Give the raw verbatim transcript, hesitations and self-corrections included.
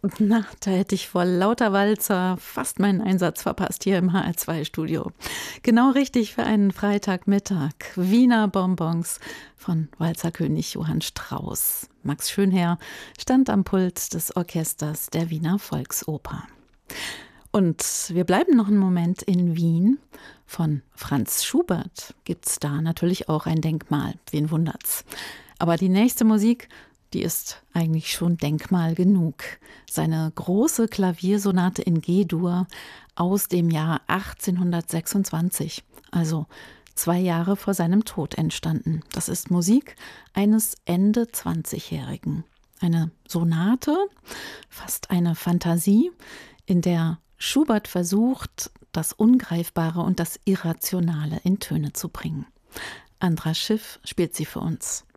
Na, da hätte ich vor lauter Walzer fast meinen Einsatz verpasst hier im H R zwei Studio. Genau richtig für einen Freitagmittag. Wiener Bonbons von Walzerkönig Johann Strauss. Max Schönherr stand am Pult des Orchesters der Wiener Volksoper. Und wir bleiben noch einen Moment in Wien. Von Franz Schubert gibt's da natürlich auch ein Denkmal. Wen wundert's? Aber die nächste Musik, die ist eigentlich schon Denkmal genug. Seine große Klaviersonate in G-Dur aus dem Jahr achtzehnhundertsechsundzwanzig, also zwei Jahre vor seinem Tod entstanden. Das ist Musik eines Ende zwanzigjährigen. Eine Sonate, fast eine Fantasie, in der Schubert versucht, das Ungreifbare und das Irrationale in Töne zu bringen. Andras Schiff spielt sie für uns.